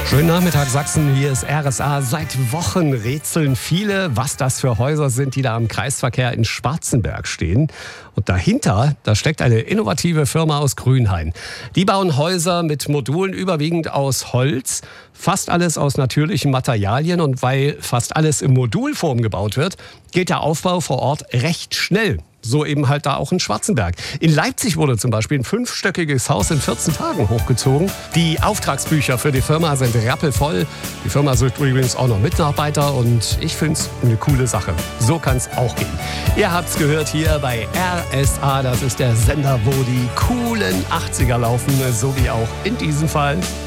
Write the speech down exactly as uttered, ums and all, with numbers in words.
Schönen Nachmittag Sachsen, hier ist R S A. Seit Wochen rätseln viele, was das für Häuser sind, die da im Kreisverkehr in Schwarzenberg stehen. Und dahinter, da steckt eine innovative Firma aus Grünhain. Die bauen Häuser mit Modulen überwiegend aus Holz, fast alles aus natürlichen Materialien. Und weil fast alles in Modulform gebaut wird, geht der Aufbau vor Ort recht schnell. So eben halt da auch in Schwarzenberg. In Leipzig wurde zum Beispiel ein fünfstöckiges Haus in vierzehn Tagen hochgezogen. Die Auftragsbücher für die Firma sind rappelvoll. Die Firma sucht übrigens auch noch Mitarbeiter und ich finde es eine coole Sache. So kann es auch gehen. Ihr habt's gehört hier bei R S A. Das ist der Sender, wo die coolen achtziger laufen, so wie auch in diesem Fall.